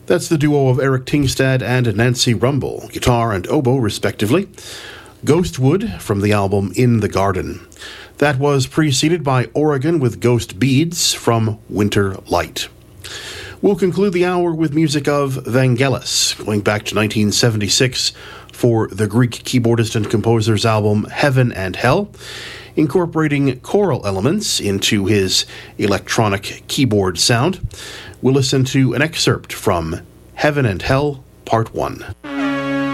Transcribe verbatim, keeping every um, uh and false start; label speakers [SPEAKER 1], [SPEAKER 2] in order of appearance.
[SPEAKER 1] That's the duo of Eric Tingstad and Nancy Rumble, guitar and oboe respectively. Ghostwood from the album In the Garden. That was preceded by Oregon with Ghost Beads from Winter Light. We'll conclude the hour with music of Vangelis, going back to nineteen seventy-six for the Greek keyboardist and composer's album Heaven and Hell, incorporating choral elements into his electronic keyboard sound. We'll listen to an excerpt from Heaven and Hell, Part one.